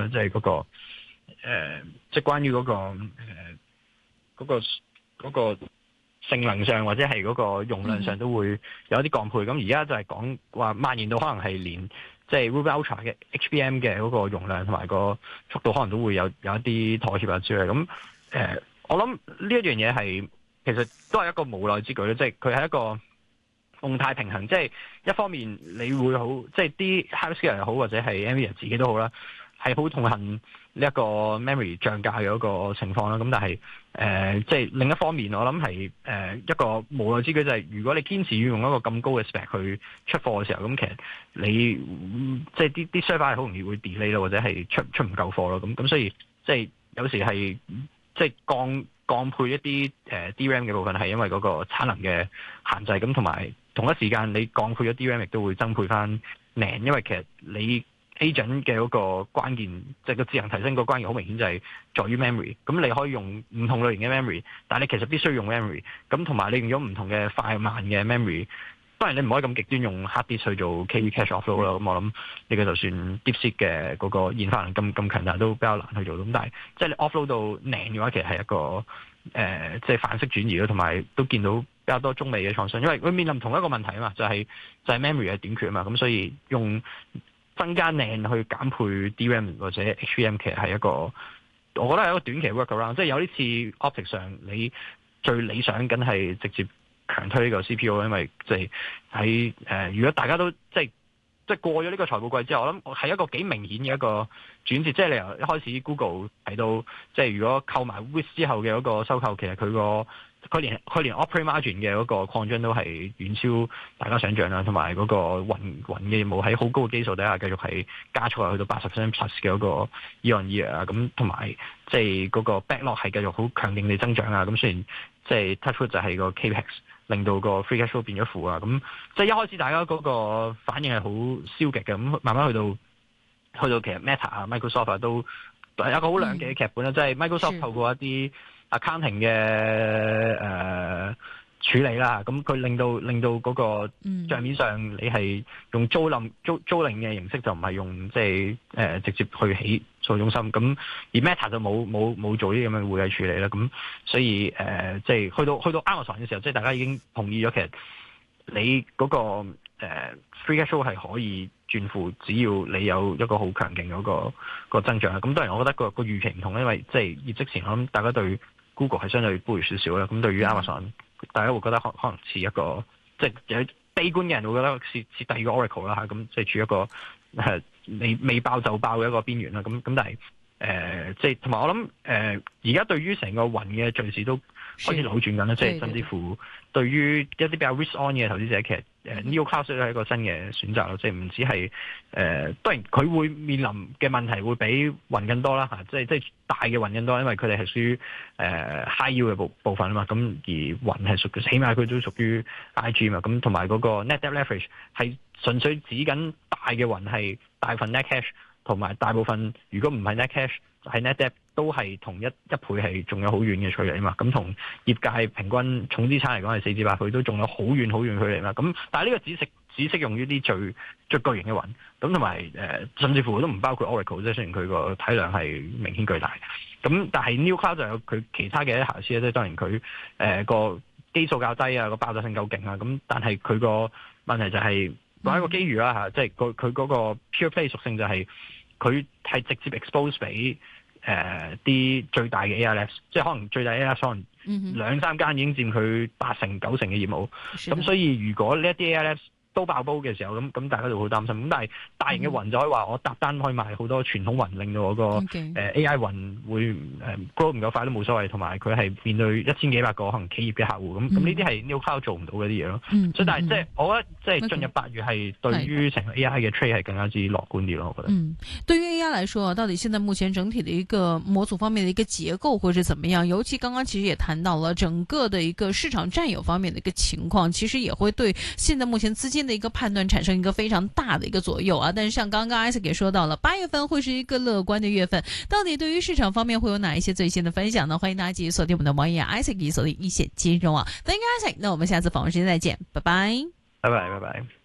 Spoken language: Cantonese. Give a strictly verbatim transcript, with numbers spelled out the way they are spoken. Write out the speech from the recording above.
啦，即係嗰個誒，即係關於嗰個誒嗰個嗰個性能上或者係嗰個容量上都會有一啲降配。咁而家就係講話蔓延到可能係連即係 Ruby Ultra 嘅 H B M 嘅嗰個容量同埋個速度可能都會有有一啲妥協啊之類。咁誒，我諗呢一樣嘢係其實都係一個無奈之舉咧，即係佢係一個動態平衡，即係一方面你會好，即係啲 hyperscaler 又好或者係 Nvidia 自己都好啦，係好痛恨呢一個 memory 漲價嘅一個情況啦。咁但係誒、呃，即係另一方面，我諗係誒一個無奈之舉，就係如果你堅持要用一個咁高嘅 spec 去出貨嘅時候，咁其實你即係啲啲 server 係好容易會 delay 咯，或者係出出唔夠貨咯。咁咁所以即係有時係即係降降配一啲誒、呃、D RAM 嘅部分係因為嗰個產能嘅限制，咁同埋同一時間你降配咗 D RAM 亦都會增配翻 N A N D， 因為其實你 agent 嘅嗰個關鍵，即係個智能提升個關鍵好明顯就係在於 memory。咁你可以用唔同類型嘅 memory， 但係你其實必須用 memory。咁同埋你用咗唔同嘅快慢嘅 memory， 當然你唔可以咁極端用 hard disk 去做 K V cache offload 啦。咁我諗你嘅就算 DeepSeek 嘅嗰個研發能咁咁強大都比較難去做。咁但係即係你 offload 到 N A N D 嘅話，其實係一個誒、呃、即係範式轉移咯，同埋都見到比較多中美嘅創新，因為佢面臨同一個問題啊嘛，就係、是、就係、是、memory 嘅短缺啊嘛。咁所以用增加 N A N D 去減配 D RAM 或者 H B M 其實係一個，我覺得係一個短期 workaround， 即係有啲似 optics 上，你最理想緊係直接強推呢個 C P U， 因為即係喺誒，如果大家都即係即係過咗呢個財報季之後，我諗係一個幾明顯嘅一個轉折，即係你由一開始 Google 睇到，即係如果購埋 Wish 之後嘅嗰個收購，其實佢個佢連佢連 operating margin 嘅嗰個擴張都係遠超大家想象啦，同埋嗰個雲雲嘅業務喺好高嘅基數底下繼續係加速去到八十 percent plus 嘅嗰個 year on year 啊，咁同埋即係嗰個 backlog 係繼續好強勁地增長啊，咁雖然即係 touchwood 就係個 capex 令到個 free cash flow 變咗負啊，咁即係一開始大家嗰個反應係好消極嘅，咁慢慢去到去到其實 Meta 啊 Microsoft 啊都有一個好兩極嘅劇本啦，即係 Microsoft 透過一啲accounting 嘅誒、呃、處理啦，咁佢令到令到嗰個帳面上你係用租賃租租賃嘅形式，就唔係用即係誒直接去起數據中心，咁而 Meta 就冇冇冇做呢啲咁嘅會計處理啦，咁所以誒即係去到去到 Amazon 嘅時候，即係大家已經同意咗，其實你嗰、嗰個誒、呃、free cash flow 係可以轉負，只要你有一個好強勁嗰個、嗰個增長啦。咁當然我覺得、嗰個、嗰個預期唔同，因為即係業績前我諗大家對 Google 係相對 bullish 少少啦，咁對於 Amazon，大家會覺得可可能似一個即係有悲觀嘅人會覺得似似第二個 Oracle 啦嚇，咁即係處一個誒未未爆就爆嘅一個邊緣啦，咁咁但係誒即係同埋我諗誒而家對於成個雲嘅敘事都開始扭轉緊啦，即係甚至乎對於一啲比較 risk on 嘅投資者，其實誒 Neo Cloud 都係一個新嘅選擇咯，即係唔止係誒當然佢會面臨嘅問題會比雲更多啦嚇，即係即係大嘅雲更多，因為佢哋係屬於誒、呃、high yield 嘅部部分啊嘛，咁而雲係屬起碼佢都屬於 I G 嘛，咁同埋嗰個 net debt leverage 係純粹指緊大嘅雲係大份 net cash，同埋大部分如果唔係 net cash 係 net debt 都係同一一倍係仲有好遠嘅距離啊嘛，咁同業界平均重資產嚟講係四至八倍，都仲有好遠好遠距離嘛。咁但係呢個只適只適用於啲最最巨型嘅雲，咁同埋誒甚至乎都唔包括 Oracle， 即係雖然佢個體量係明顯巨大，咁但係 New Cloud 就有佢其他嘅瑕疵咧，即係當然佢誒個基數較低啊，個爆炸性夠勁啊，咁但係佢個問題就係話一個機遇啦嚇，即係佢佢嗰個 pure play 屬性就係佢係直接 expose 俾誒啲、呃、最大嘅 A I Labs， 即係可能最大 A I Labs 可能兩三間已經佔佢八成九成嘅業務，咁所以如果呢一啲 A I Labs都爆煲嘅時候，咁咁大家就好擔心。咁但係大型嘅雲就可以話，我搭單可以賣好多傳統雲，令到我個誒 Okay. A I 雲會誒 grow 唔夠快都冇所謂，同埋佢係面對一千幾百個可能企業嘅客戶，咁咁呢啲係 Neo Cloud 做唔到嘅啲嘢咯。 嗯、 所以但係即係我覺得即係 Okay. 進入八月係對於成個 A I 嘅 trade 係更加之樂觀啲咯，我覺得。 嗯，對於 A I 來說，到底現在目前整體的一個模組方面的一個結構會是怎麼樣？尤其剛剛其實也談到了整個的一個市場佔有方面的一個情況，其實也會對現在目前資金的一個判斷產生生一個非常大的一個左右啊，但是像剛剛 Isaac 也說到了，八月份會是一個樂觀的月份，到底對於市場方面會有哪一些最新的分享呢？歡迎大家繼續鎖定我們的網頁 Isaac 以鎖定一線金融啊，Thank you Isaac，那我們下次訪問時間再見，拜拜， 拜拜拜拜。